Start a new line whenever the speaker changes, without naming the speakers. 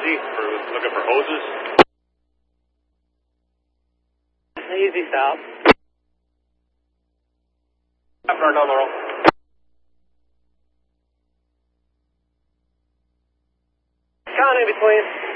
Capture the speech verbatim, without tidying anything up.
Energy for looking for hoses.
Easy stop.
After down the road.
Count in between.